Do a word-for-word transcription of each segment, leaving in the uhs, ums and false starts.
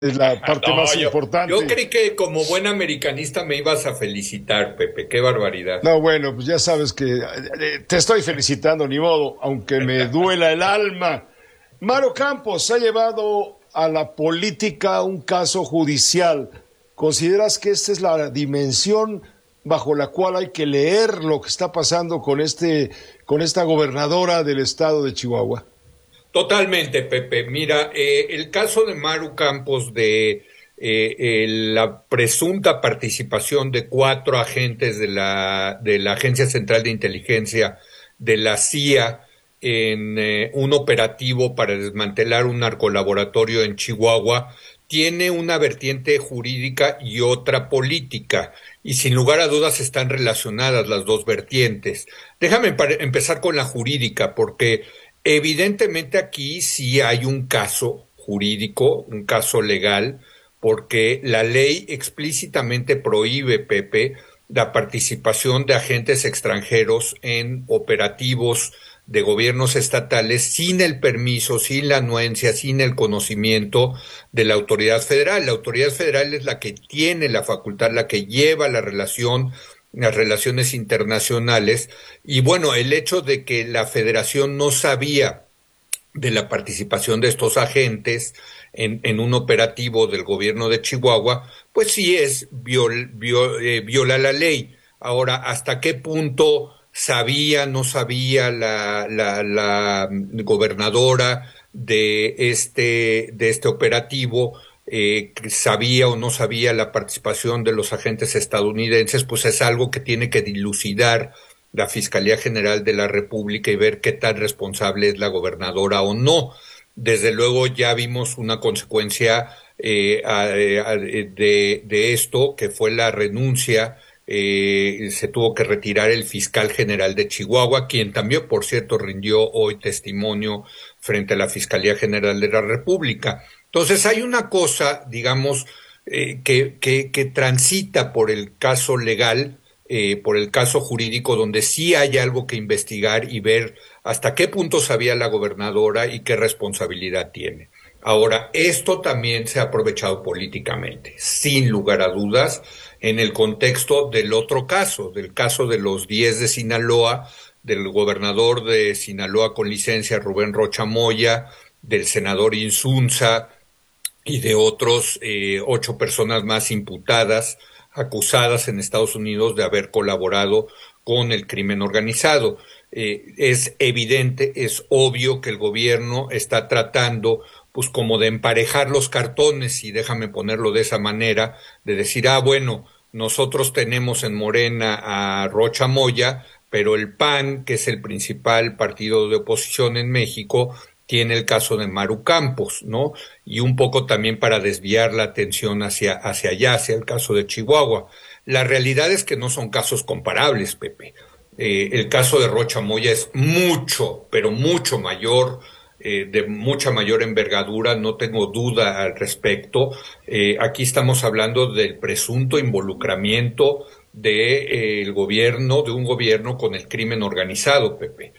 es la parte No, más yo, yo importante. creí que como buen americanista me ibas a felicitar, Pepe. Qué barbaridad. No, bueno, pues ya sabes que eh, te estoy felicitando, ni modo, aunque me duela el alma. Mario Campos ha llevado a la política un caso judicial. ¿Consideras que esta es la dimensión bajo la cual hay que leer lo que está pasando con este, con esta gobernadora del estado de Chihuahua? Totalmente, Pepe. Mira, eh, el caso de Maru Campos de eh, eh, la presunta participación de cuatro agentes de la, de la Agencia Central de Inteligencia de la C I A en eh, un operativo para desmantelar un narcolaboratorio en Chihuahua tiene una vertiente jurídica y otra política, y sin lugar a dudas están relacionadas las dos vertientes. Déjame empezar con la jurídica, porque evidentemente aquí sí hay un caso jurídico, un caso legal, porque la ley explícitamente prohíbe, Pepe, la participación de agentes extranjeros en operativos de gobiernos estatales sin el permiso, sin la anuencia, sin el conocimiento de la autoridad federal. La autoridad federal es la que tiene la facultad, la que lleva la relación, las relaciones internacionales, y bueno, el hecho de que la federación no sabía de la participación de estos agentes en, en un operativo del gobierno de Chihuahua, pues sí es viol, viol, eh, viola la ley. Ahora, ¿hasta qué punto sabía, no sabía la, la, la gobernadora de este, de este operativo? Eh, sabía o no sabía la participación de los agentes estadounidenses, pues es algo que tiene que dilucidar la Fiscalía General de la República y ver qué tan responsable es la gobernadora o no. Desde luego ya vimos una consecuencia eh, a, a, de, de esto, que fue la renuncia. Eh, se tuvo que retirar el fiscal general de Chihuahua, quien también, por cierto, rindió hoy testimonio frente a la Fiscalía General de la República. Entonces hay una cosa, digamos, eh, que, que, que transita por el caso legal, eh, por el caso jurídico, donde sí hay algo que investigar y ver hasta qué punto sabía la gobernadora y qué responsabilidad tiene. Ahora, esto también se ha aprovechado políticamente, sin lugar a dudas, en el contexto del otro caso, del caso de los diez de Sinaloa, del gobernador de Sinaloa con licencia, Rubén Rocha Moya, del senador Insunza y de otros eh, ocho personas más imputadas, acusadas en Estados Unidos de haber colaborado con el crimen organizado. Eh, es evidente, es obvio que el gobierno está tratando pues como de emparejar los cartones, y déjame ponerlo de esa manera, de decir, ah, bueno, nosotros tenemos en Morena a Rocha Moya, pero el P A N, que es el principal partido de oposición en México, tiene el caso de Maru Campos, ¿no? Y un poco también para desviar la atención hacia, hacia allá, hacia el caso de Chihuahua. La realidad es que no son casos comparables, Pepe. Eh, el caso de Rocha Moya es mucho, pero mucho mayor, eh, de mucha mayor envergadura, no tengo duda al respecto. Eh, aquí estamos hablando del presunto involucramiento de, eh, el gobierno, de un gobierno con el crimen organizado, Pepe.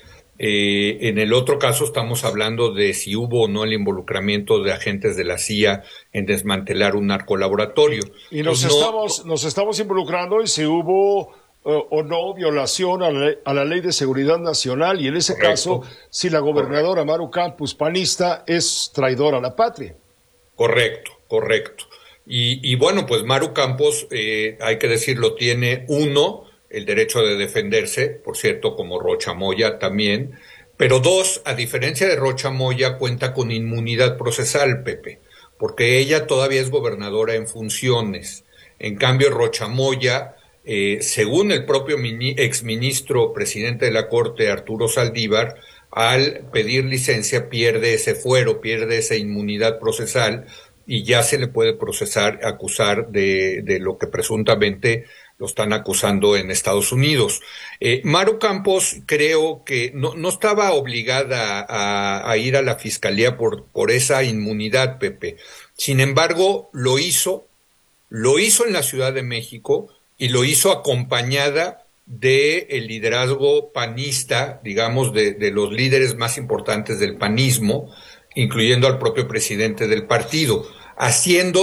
Eh, en el otro caso estamos hablando de si hubo o no el involucramiento de agentes de la C I A en desmantelar un narcolaboratorio. Y nos Entonces, no, estamos, nos estamos involucrando en si hubo uh, o no violación a la, ley, a la ley de seguridad nacional, y en ese correcto, caso, si la gobernadora correcto, Maru Campos, panista, es traidora a la patria. correcto, correcto. Y, y bueno, pues Maru Campos, eh, hay que decirlo, tiene uno, el derecho de defenderse, por cierto, como Rocha Moya también, pero dos, a diferencia de Rocha Moya, cuenta con inmunidad procesal, Pepe, porque ella todavía es gobernadora en funciones. En cambio, Rocha Moya, eh, según el propio mini, exministro presidente de la Corte, Arturo Saldívar, al pedir licencia pierde ese fuero, pierde esa inmunidad procesal, y ya se le puede procesar, acusar de, de lo que presuntamente lo están acusando en Estados Unidos. Eh, Maru Campos creo que no, no estaba obligada a, a ir a la fiscalía por, por esa inmunidad, Pepe. Sin embargo, lo hizo, lo hizo en la Ciudad de México, y lo hizo acompañada de el liderazgo panista, digamos, de, de los líderes más importantes del panismo, incluyendo al propio presidente del partido. haciendo